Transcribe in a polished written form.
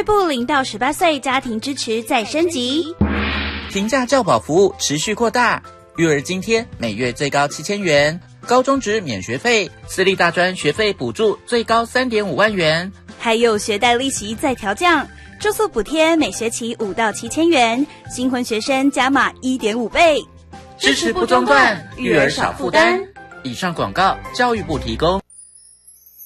卫部0到18岁家庭支持再升级， 平价教保服务持续扩大，育儿津贴每月最高7000元，高中职免学费，私立大专学费补助最高3.5万元， 还有学贷利息再调降，住宿补贴每学期5到7000元，新婚学生加码1.5倍， 支持不中断，育儿少负担。以上广告，教育部提供。